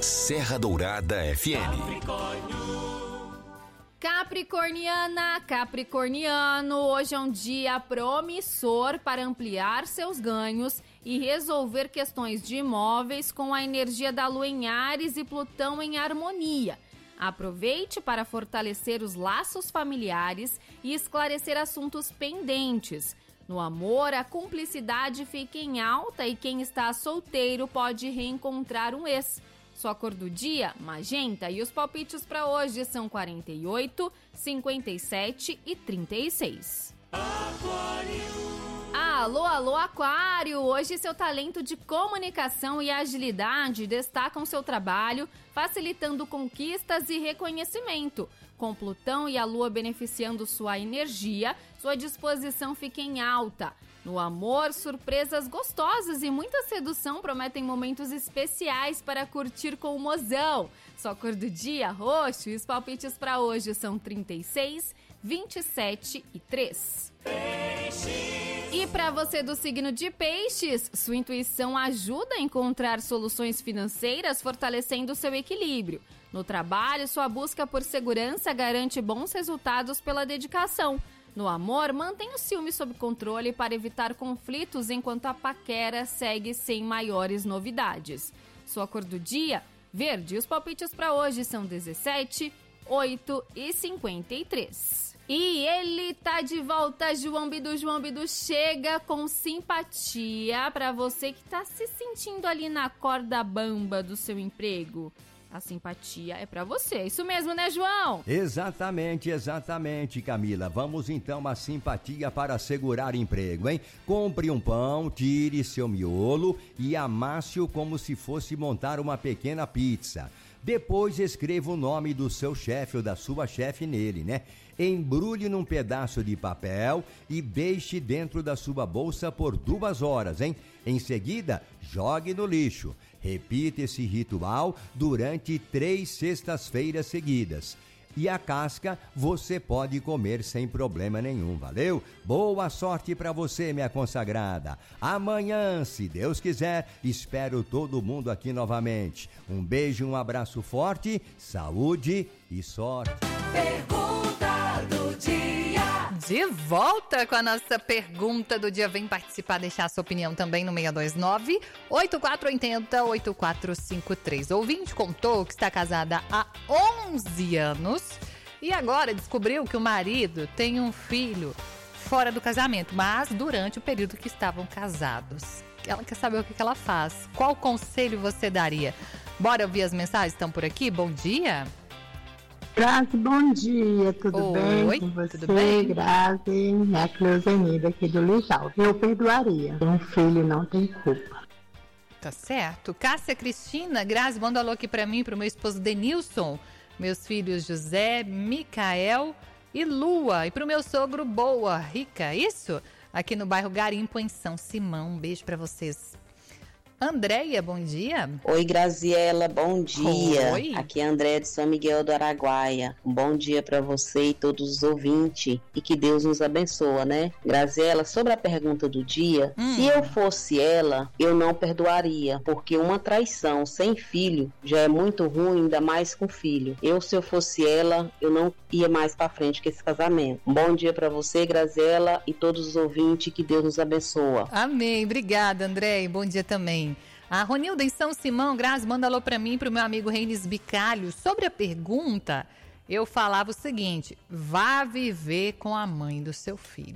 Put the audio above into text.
Serra Dourada FM. Capricorniana, Capricorniano, hoje é um dia promissor para ampliar seus ganhos e resolver questões de imóveis com a energia da Lua em Áries e Plutão em harmonia. Aproveite para fortalecer os laços familiares e esclarecer assuntos pendentes. No amor, a cumplicidade fica em alta e quem está solteiro pode reencontrar um ex. Sua cor do dia, magenta, e os palpites para hoje são 48, 57 e 36. Alô, alô, Aquário! Hoje seu talento de comunicação e agilidade destacam seu trabalho, facilitando conquistas e reconhecimento. Com Plutão e a Lua beneficiando sua energia, sua disposição fica em alta. No amor, surpresas gostosas e muita sedução prometem momentos especiais para curtir com o mozão. Sua cor do dia, roxo, e os palpites para hoje são 36, 27 e 3. E para você do signo de Peixes, sua intuição ajuda a encontrar soluções financeiras, fortalecendo seu equilíbrio. No trabalho, sua busca por segurança garante bons resultados pela dedicação. No amor, mantenha o ciúme sob controle para evitar conflitos enquanto a paquera segue sem maiores novidades. Sua cor do dia, verde. Os palpites para hoje são 17, 8 e 53. E ele tá de volta, João Bidu. João Bidu chega com simpatia para você que tá se sentindo ali na corda bamba do seu emprego. A simpatia é pra você, é isso mesmo, né, João? Exatamente, Camila. Vamos então à simpatia para assegurar emprego, hein? Compre um pão, tire seu miolo e amasse-o como se fosse montar uma pequena pizza. Depois escreva o nome do seu chefe ou da sua chefe nele, né? Embrulhe num pedaço de papel e deixe dentro da sua bolsa por 2 horas, hein? Em seguida, jogue no lixo. Repita esse ritual durante 3 sextas-feiras seguidas. E a casca você pode comer sem problema nenhum, valeu? Boa sorte para você, minha consagrada. Amanhã, se Deus quiser, espero todo mundo aqui novamente. Um beijo, um abraço forte, saúde e sorte. Pergunta do dia. De volta com a nossa pergunta do dia. Vem participar, deixar a sua opinião também no 629-8480-8453. O ouvinte contou que está casada há 11 anos e agora descobriu que o marido tem um filho fora do casamento, mas durante o período que estavam casados. Ela quer saber o que ela faz. Qual conselho você daria? Bora ouvir as mensagens? Estão por aqui? Bom dia! Grazi, bom dia, tudo bem com você? Tudo bem? Grazi, é a Cleusenida aqui do Lijal. Eu perdoaria, um filho não tem culpa. Tá certo. Cássia Cristina, Grazi, manda um alô aqui pra mim, pro meu esposo Denilson, meus filhos José, Micael e Lua, e pro meu sogro Boa Rica, isso? Aqui no bairro Garimpo, em São Simão. Um beijo pra vocês. Andréia, bom dia. Oi, Graziela, bom dia. Oi. Aqui é a Andréia de São Miguel do Araguaia. Um bom dia para você e todos os ouvintes e que Deus nos abençoa, né? Graziela, sobre a pergunta do dia, se eu fosse ela, eu não perdoaria, porque uma traição sem filho já é muito ruim, ainda mais com filho. Se eu fosse ela, eu não ia mais para frente com esse casamento. Um bom dia para você, Graziela, e todos os ouvintes, que Deus nos abençoa. Amém, obrigada, Andréia, bom dia também. A Ronilda em São Simão, Grazi, manda alô pra mim e pro meu amigo Reines Bicalho. Sobre a pergunta, eu falava o seguinte: vá viver com a mãe do seu filho.